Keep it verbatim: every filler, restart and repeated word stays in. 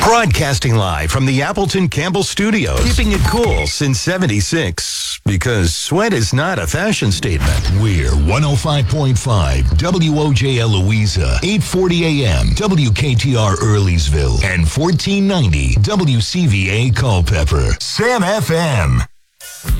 Broadcasting live from the Appleton Campbell Studios. Keeping it cool since seventy-six. Because sweat is not a fashion statement. We're one oh five point five W O J L Louisa, eight forty A M W K T R Earlysville, and fourteen ninety W C V A Culpeper. Sam F M.